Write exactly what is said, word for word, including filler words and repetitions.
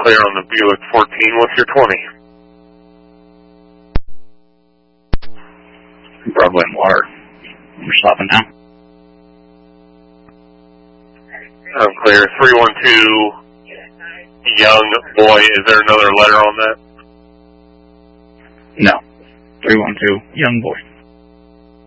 clear on the Buick fourteen. What's your twenty? Broadway and Water. We're stopping now. I'm clear. three one two, young boy. Is there another letter on that? No. three one two, young boy.